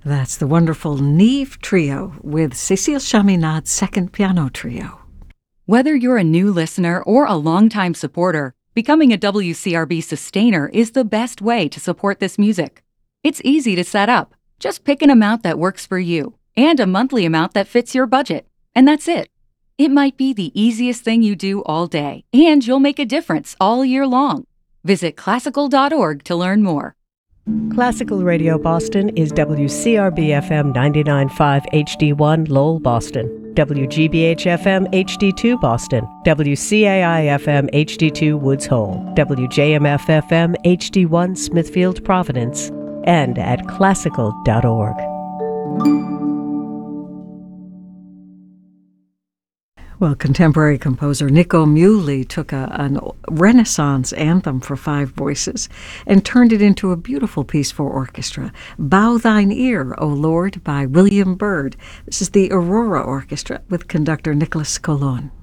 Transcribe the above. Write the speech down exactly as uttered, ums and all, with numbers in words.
That's the wonderful Neve Trio with Cécile Chaminade Second Piano Trio. Whether you're a new listener or a longtime supporter, becoming a W C R B sustainer is the best way to support this music. It's easy to set up. Just pick an amount that works for you and a monthly amount that fits your budget, and that's it. It might be the easiest thing you do all day, and you'll make a difference all year long. Visit classical dot org to learn more. Classical Radio Boston is W C R B F M ninety-nine point five H D one Lowell, Boston, W G B H F M H D two Boston, W C A I F M H D two Woods Hole, W J M F F M H D one Smithfield, Providence, and at classical dot org. Well, contemporary composer Nico Muhly took a, a Renaissance anthem for five voices and turned it into a beautiful piece for orchestra. Bow Thine Ear, O Lord, by William Byrd. This is the Aurora Orchestra with conductor Nicholas Colon.